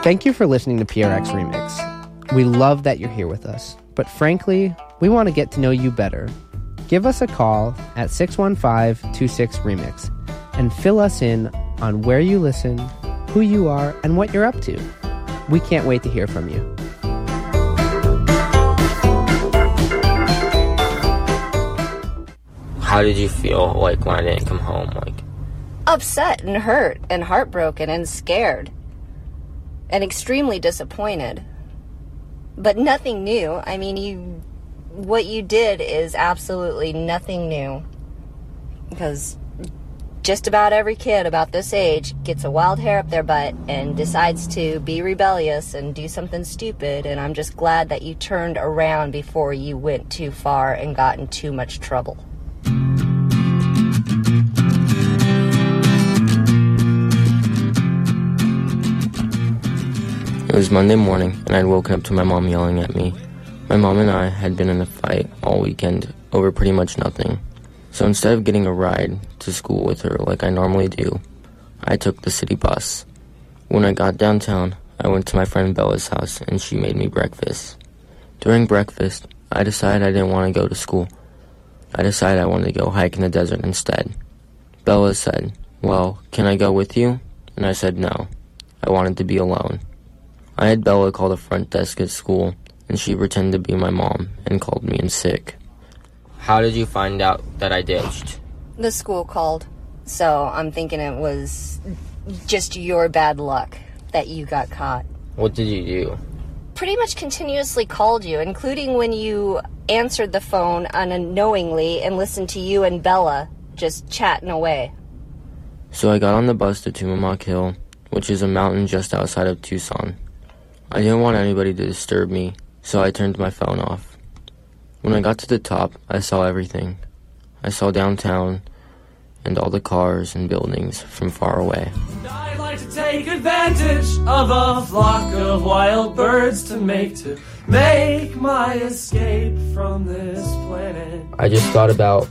Thank you for listening to PRX Remix. We love that you're here with us, but frankly, we want to get to know you better. Give us a call at 615-26-REMIX and fill us in on where you listen, who you are, and what you're up to. We can't wait to hear from you. How did you feel like when I didn't come home? Upset and hurt and heartbroken and scared and extremely disappointed. But nothing new. I mean, what you did is absolutely nothing new. Because just about every kid about this age gets a wild hair up their butt and decides to be rebellious and do something stupid. And I'm just glad that you turned around before you went too far and got in too much trouble. It was Monday morning, and I'd woken up to my mom yelling at me. My mom and I had been in a fight all weekend over pretty much nothing. So instead of getting a ride to school with her like I normally do, I took the city bus. When I got downtown, I went to my friend Bella's house, and she made me breakfast. During breakfast, I decided I didn't want to go to school. I decided I wanted to go hike in the desert instead. Bella said, "Well, can I go with you?" And I said no. I wanted to be alone. I had Bella call the front desk at school, and she pretended to be my mom and called me in sick. How did you find out that I ditched? The school called, so I'm thinking it was just your bad luck that you got caught. What did you do? Pretty much continuously called you, including when you answered the phone unknowingly and listened to you and Bella just chatting away. So I got on the bus to Tumamoc Hill, which is a mountain just outside of Tucson. I didn't want anybody to disturb me, so I turned my phone off. When I got to the top, I saw everything. I saw downtown and all the cars and buildings from far away. I'd like to take advantage of a flock of wild birds to make my escape from this planet. I just thought about,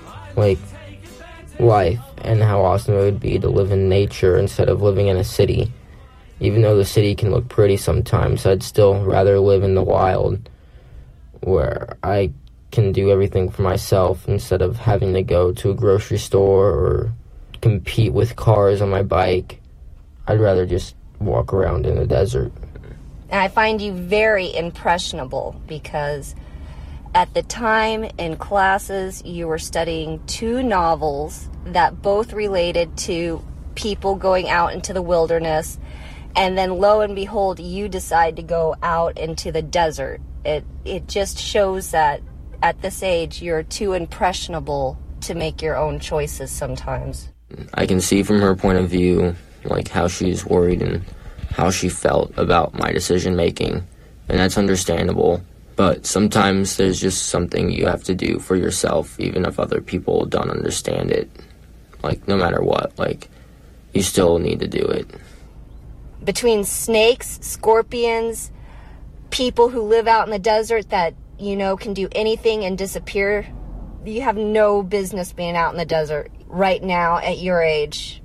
life and how awesome it would be to live in nature instead of living in a city. Even though the city can look pretty sometimes, I'd still rather live in the wild where I can do everything for myself instead of having to go to a grocery store or compete with cars on my bike. I'd rather just walk around in the desert. And I find you very impressionable because at the time in classes you were studying 2 novels that both related to people going out into the wilderness, and then lo and behold you decide to go out into the desert. It just shows that at this age you're too impressionable to make your own choices sometimes. I can see from her point of view how she's worried and how she felt about my decision making, and that's understandable. But sometimes there's just something you have to do for yourself, even if other people don't understand it. No matter what, you still need to do it. Between snakes, scorpions, people who live out in the desert that, can do anything and disappear, you have no business being out in the desert right now at your age.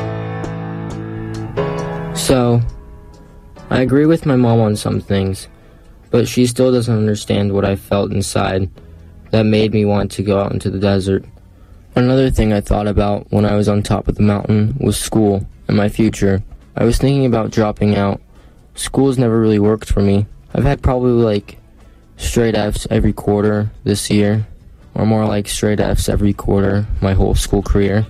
So, I agree with my mom on some things, but she still doesn't understand what I felt inside that made me want to go out into the desert. Another thing I thought about when I was on top of the mountain was school and my future. I was thinking about dropping out. School's never really worked for me. I've had probably straight F's every quarter this year, or more like straight F's every quarter my whole school career.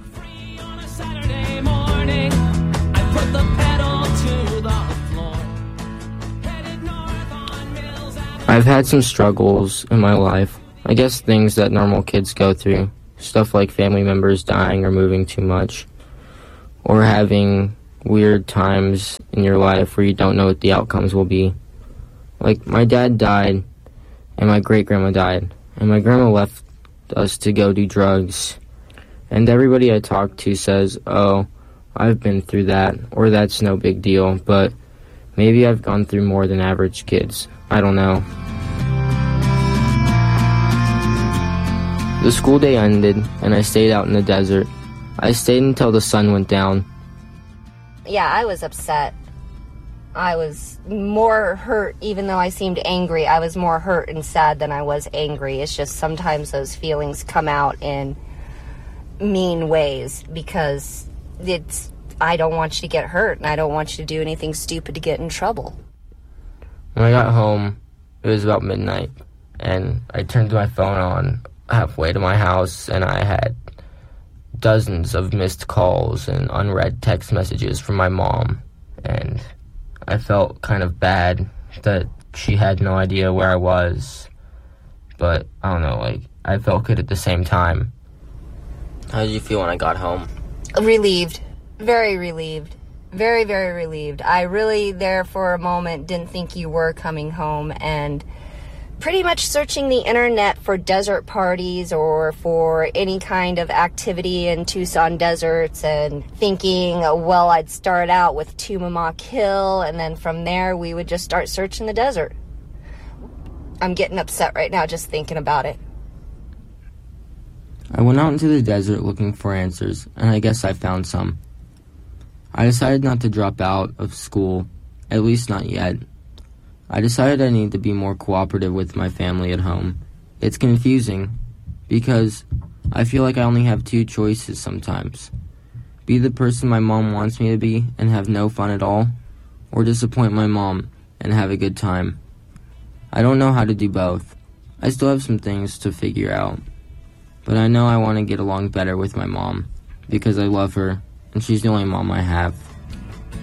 I've had some struggles in my life. I guess things that normal kids go through. Stuff like family members dying or moving too much, or having weird times in your life where you don't know what the outcomes will be. My dad died, and my great-grandma died, and my grandma left us to go do drugs. And everybody I talk to says, "Oh, I've been through that," or "That's no big deal," but maybe I've gone through more than average kids. I don't know. The school day ended, and I stayed out in the desert. I stayed until the sun went down. Yeah, I was upset. I was more hurt, even though I seemed angry. I was more hurt and sad than I was angry. It's just sometimes those feelings come out in mean ways because I don't want you to get hurt and I don't want you to do anything stupid to get in trouble. When I got home, it was about midnight, and I turned my phone on halfway to my house, and I had dozens of missed calls and unread text messages from my mom, and I felt kind of bad that she had no idea where I was, but I don't know, like, I felt good at the same time. How did you feel when I got home? Relieved. Very relieved. Very, very relieved. I really, there for a moment, didn't think you were coming home, and pretty much searching the internet for desert parties or for any kind of activity in Tucson deserts and thinking, well, I'd start out with Tumamoc Hill, and then from there we would just start searching the desert. I'm getting upset right now just thinking about it. I went out into the desert looking for answers, and I guess I found some. I decided not to drop out of school, at least not yet. I decided I need to be more cooperative with my family at home. It's confusing, because I feel like I only have two choices sometimes. Be the person my mom wants me to be and have no fun at all, or disappoint my mom and have a good time. I don't know how to do both. I still have some things to figure out. But I know I want to get along better with my mom, because I love her, and she's the only mom I have.